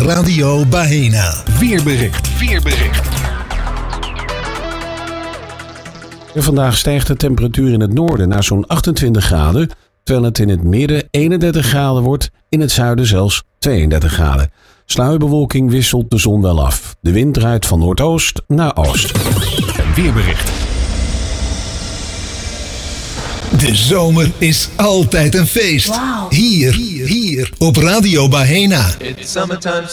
Radio Bahena. Weerbericht. Vandaag stijgt de temperatuur in het noorden naar zo'n 28 graden, terwijl het in het midden 31 graden wordt, in het zuiden zelfs 32 graden. Sluierbewolking wisselt de zon wel af. De wind draait van noordoost naar oost. Weerbericht. De zomer is altijd een feest. Wow. Hier op Radio Bahena. It's summertime.